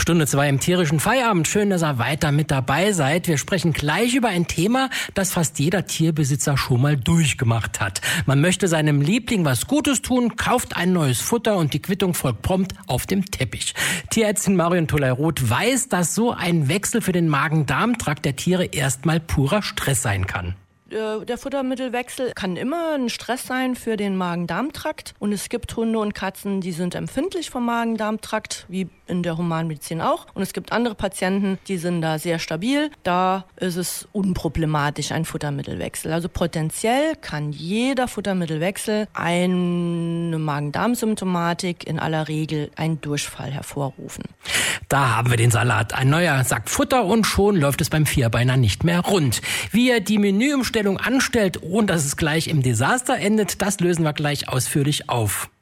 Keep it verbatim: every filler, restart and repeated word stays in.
Stunde zwei im tierischen Feierabend. Schön, dass ihr weiter mit dabei seid. Wir sprechen gleich über ein Thema, das fast jeder Tierbesitzer schon mal durchgemacht hat. Man möchte seinem Liebling was Gutes tun, kauft ein neues Futter und die Quittung folgt prompt auf dem Teppich. Tierärztin Marion Toley-Roth weiß, dass so ein Wechsel für den Magen-Darm-Trakt der Tiere erstmal purer Stress sein kann. Der Futtermittelwechsel kann immer ein Stress sein für den Magen-Darm-Trakt. Und es gibt Hunde und Katzen, die sind empfindlich vom Magen-Darm-Trakt, wie in der Humanmedizin auch. Und es gibt andere Patienten, die sind da sehr stabil. Da ist es unproblematisch, ein Futtermittelwechsel. Also potenziell kann jeder Futtermittelwechsel eine Magen-Darm-Symptomatik, in aller Regel einen Durchfall hervorrufen. Da haben wir den Salat. Ein neuer Sack Futter und schon läuft es beim Vierbeiner nicht mehr rund. Wie er die Menüumstellung anstellt, ohne dass es gleich im Desaster endet, das lösen wir gleich ausführlich auf.